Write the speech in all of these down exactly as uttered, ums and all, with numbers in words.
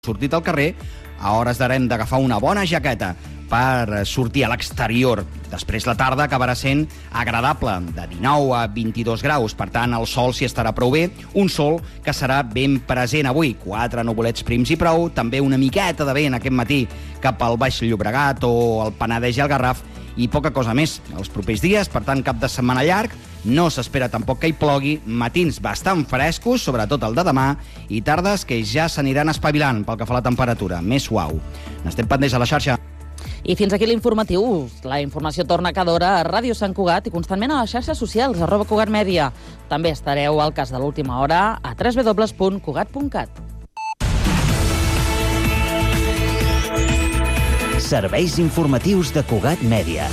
sortit al carrer, a hores d'ara hem d'agafar una bona jaqueta per sortir a l'exterior. Després la tarda acabarà sent agradable, de dinou a vint-i-dos graus. Per tant, el sol s'hi estarà prou bé. Un sol que serà ben present avui. Quatre nuvolets prims i prou. També una miqueta de vent aquest matí cap al Baix Llobregat o el Penedès i el Garraf. I poca cosa més. Els propers dies, per tant, cap de setmana llarg, no s'espera tampoc que hi plogui, matins bastant frescos, sobretot el de demà, i tardes que ja s'aniran espavilant pel que fa a la temperatura, més suau. N'estem pendents a la xarxa. I fins aquí l'informatiu. La informació torna cada hora a Ràdio Sant Cugat i constantment a les xarxes socials, arroba Cugat Mèdia. També estareu al cas de l'última hora a w w w punt cugat punt cat. Serveis informatius de Cugat Mèdia.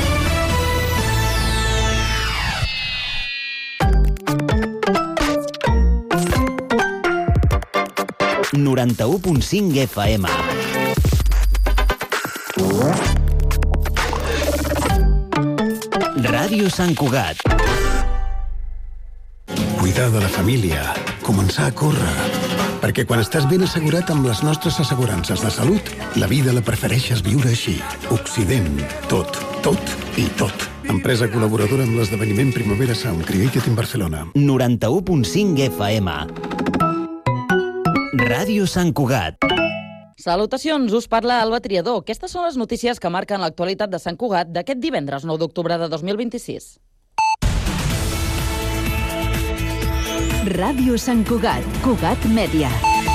noranta-u punt cinc F M. Ràdio Sant Cugat. Cuidar de la família, començar a córrer. Perquè quan estàs ben assegurat amb les nostres assegurances de salut, la vida la prefereixes viure així. Occident. Tot, tot i tot. Empresa col·laboradora amb l'esdeveniment Primavera Sound Created in Barcelona. noranta-u punt cinc F M. Ràdio Sant Cugat. Salutacions, us parla Alba Triador. Aquestes són les notícies que marquen l'actualitat de Sant Cugat d'aquest divendres nou d'octubre de dos mil vint-i-sis. Ràdio Sant Cugat, Cugat Mèdia.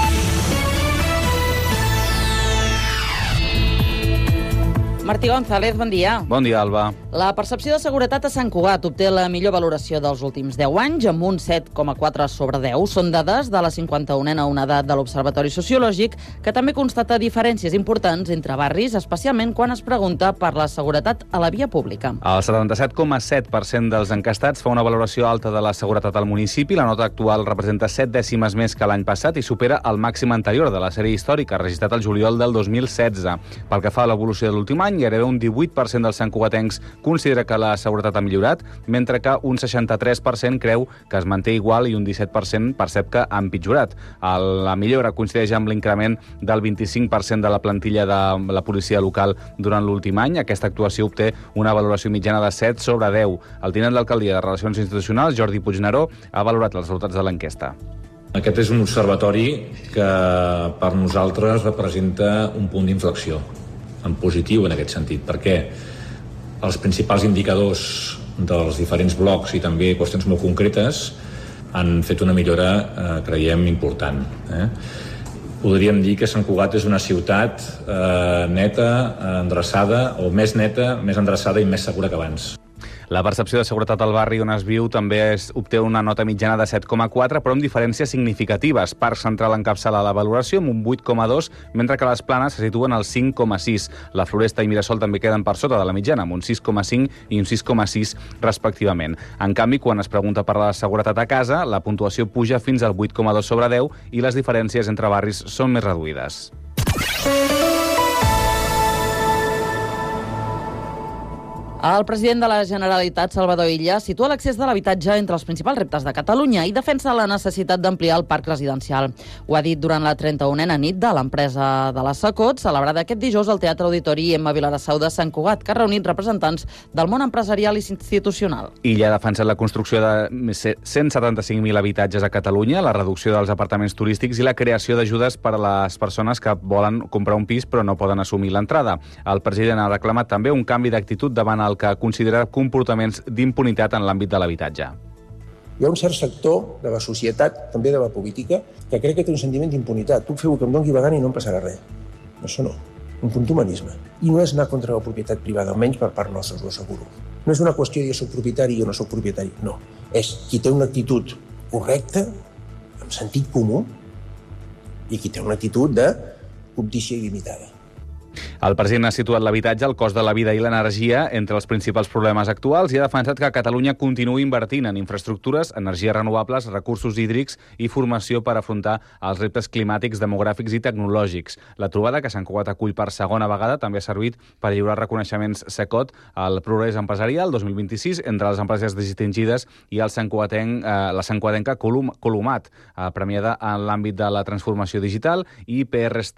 Martí González, bon dia. Bon dia, Alba. La percepció de seguretat a Sant Cugat obté la millor valoració dels últims deu anys, amb un set coma quatre sobre deu. Són dades de la cinquanta-unena onada de l'Observatori Sociològic, que també constata diferències importants entre barris, especialment quan es pregunta per la seguretat a la via pública. El setanta-set coma set per cent dels encastats fa una valoració alta de la seguretat al municipi. La nota actual representa set dècimes més que l'any passat i supera el màxim anterior de la sèrie històrica, registrat el juliol del dos mil setze. Pel que fa a l'evolució de l'últim any, gairebé un divuit per cent dels santcugatencs considera que la seguretat ha millorat, mentre que un seixanta-tres per cent creu que es manté igual i un disset per cent percep que ha empitjorat. La millora coincideix amb l'increment del vint-i-cinc per cent de la plantilla de la policia local durant l'últim any. Aquesta actuació obté una valoració mitjana de set sobre deu. El tinent d'alcaldia de Relacions Institucionals, Jordi Puigneró, ha valorat els resultats de l'enquesta. Aquest és un observatori que per nosaltres representa un punt d'inflexió en positiu en aquest sentit, perquè els principals indicadors dels diferents blocs i també qüestions molt concretes han fet una millora, eh, creiem, important. Eh? Podríem dir que Sant Cugat és una ciutat eh, neta, endreçada, o més neta, més endreçada i més segura que abans. La percepció de seguretat al barri on es viu també es, obté una nota mitjana de set coma quatre, però amb diferències significatives. Parc Central encapçala la valoració amb un vuit coma dos, mentre que les Planes se situen al cinc coma sis. La Floresta i Mirasol també queden per sota de la mitjana, amb un sis coma cinc i un sis coma sis respectivament. En canvi, quan es pregunta per la seguretat a casa, la puntuació puja fins al vuit coma dos sobre deu i les diferències entre barris són més reduïdes. El president de la Generalitat, Salvador Illa, situa l'accés de l'habitatge entre els principals reptes de Catalunya i defensa la necessitat d'ampliar el parc residencial. Ho ha dit durant la trenta-unena nit de l'empresa de la Sacot, celebrada aquest dijous al Teatre Auditori Emma Vilarassau de Sant Cugat, que ha reunit representants del món empresarial i institucional. Illa ha defensat la construcció de cent setanta-cinc mil habitatges a Catalunya, la reducció dels apartaments turístics i la creació d'ajudes per a les persones que volen comprar un pis però no poden assumir l'entrada. El president ha reclamat també un canvi d'actitud davant el que considera comportaments d'impunitat en l'àmbit de l'habitatge. Hi ha un cert sector de la societat, també de la política, que crec que té un sentiment d'impunitat. Puc fer el que em doni la gana i no em passarà res. Això no. Un contumanisme. I no és anar contra la propietat privada, almenys per part nostra, us ho asseguro. No és una qüestió de jo soc propietari i jo no soc propietari. No. És qui té una actitud correcta, amb sentit comú, i qui té una actitud de cobdícia il·limitada. El president ha situat l'habitatge, el cost de la vida i l'energia entre els principals problemes actuals i ha defensat que Catalunya continuï invertint en infraestructures, energies renovables, recursos hídrics i formació per afrontar els reptes climàtics, demogràfics i tecnològics. La trobada, que Sant Cugat acull per segona vegada, també ha servit per lliurar reconeixements SECOT al Progrés Empresarial dos mil vint-i-sis entre les empreses distingides i el santcugatenc, eh, la santcugatenca Colum, Columat, eh, premiada en l'àmbit de la transformació digital, i P R